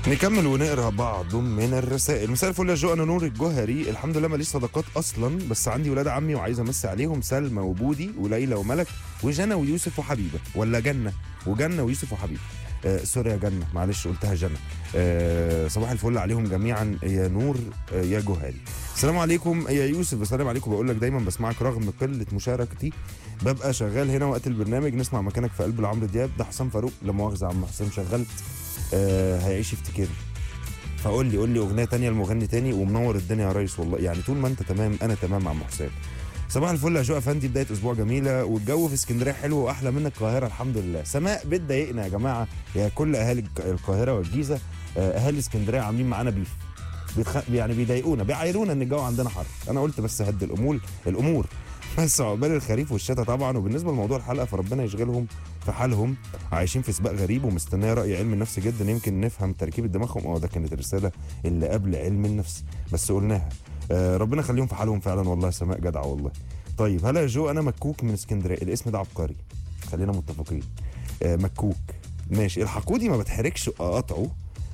نكمل ونقرا بعض من الرسائل. مساء الفل يا جو، انا نور الجوهري. الحمد لله ماليش صداقات اصلا، بس عندي ولاد عمي وعايز امسي عليهم: سلمى وبودي وليلى وملك وجنى ويوسف وحبيبه، ولا جنة ويوسف وحبيبه. سوري يا جنة، معلش قلتها جنة. صباح الفل عليهم جميعا يا نور يا جوهري. السلام عليكم يا يوسف. بسلم عليكم، بقول لك دايما بسمعك رغم قله مشاركتي، ببقى شغال هنا وقت البرنامج نسمع مكانك في قلب لعمرو دياب. ده حسام فاروق، لا مؤاخذه يا عم حسام، شغلت هيعيش يفتكرني. فقول لي اغنيه تانية لمغني تاني ومنور الدنيا يا ريس. والله يعني طول ما انت تمام انا تمام مع عم حسام. صباح الفل يا جو افندي، بدايه اسبوع جميله والجو في اسكندريه حلو واحلى من القاهره الحمد لله. سماء بتضايقنا يا جماعه، يا كل اهالي القاهره والجيزه. اهالي اسكندريه عاملين معانا بيف، يعني بيضايقونا، بيعايرونا ان الجو عندنا حر. انا قلت بس هدي الامور بس عقبال الخريف والشتاء طبعا. وبالنسبه لموضوع الحلقه فربنا يشغلهم في حالهم، عايشين في سباق غريب ومستنيه راي علم النفس جدا يمكن نفهم تركيبه دماغهم. ده كانت الرساله اللي قبل علم النفس بس قلناها. ربنا يخليهم في حالهم فعلا والله. سماء جدعه والله. طيب هلا يا جو، انا مكوك من اسكندريه. الاسم ده عبقري، خلينا متفقين. مكوك ماشي. الحقودي ما بتحركش اقاطعه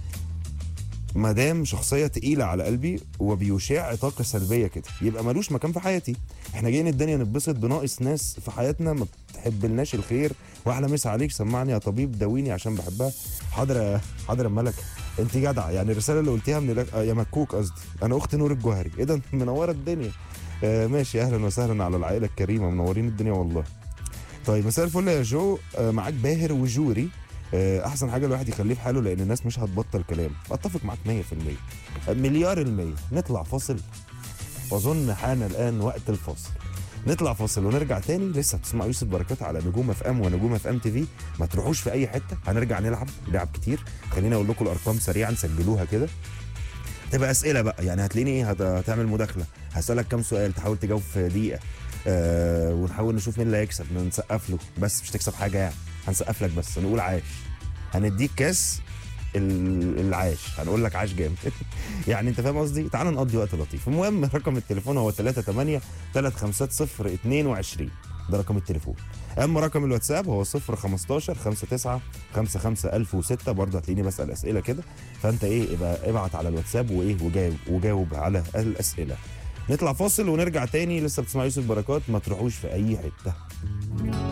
ما دام شخصيه تقيله على قلبي وبيشع طاقه سلبيه كده، يبقى ملوش مكان في حياتي. احنا جايين الدنيا نتبسط، بناقص ناس في حياتنا ما بتحبلناش الخير. واحلى مسا عليك، سمعني يا طبيب داويني عشان بحبها. حاضر حاضر يا ملك، انت جدعه. يعني الرساله اللي قلتيها من يا مكوك قصدي، انا اخت نور الجوهري. ايه ده، منوره الدنيا. ماشي، اهلا وسهلا على العائله الكريمه، منورين الدنيا والله. طيب مساء الفل يا جو، معاك باهر وجوري. احسن حاجه الواحد يخليه في حاله لان الناس مش هتبطل كلام. اتفق معاك 100%، مليار المية. نطلع فاصل واظن حان الان وقت الفاصل. نطلع فاصل ونرجع تاني. لسه بتسمع يوسف بركات على نجوم اف ام ونجوم اف ام تي في. ما تروحوش في اي حته، هنرجع نلعب لعب كتير. خليني اقول لكم الارقام سريعا، سجلوها كده. تبقى اسئله بقى، يعني هتلاقيني ايه، هتعمل مداخله، هسالك كام سؤال تحاول تجاوب في دقيقه. ونحاول نشوف مين اللي هيكسب، نسقف له بس مش تكسب حاجه يعني، هنسقف لك بس، نقول عاش. هنديك كاس العاش، هنقول لك عاش جامد يعني انت فاهم قصدي. تعال نقضي وقت لطيف. المهم رقم التليفون هو 38 350 22، ده رقم التليفون. اما رقم الواتساب هو 015 59 55 1006. برضه هتلاقيني بسال اسئله كده، فانت ايه ابقى ابعت على الواتساب وايه وجاوب على الاسئله. نطلع فاصل ونرجع تاني. لسه بتسمع يوسف بركات، ما تروحوش في اي حته.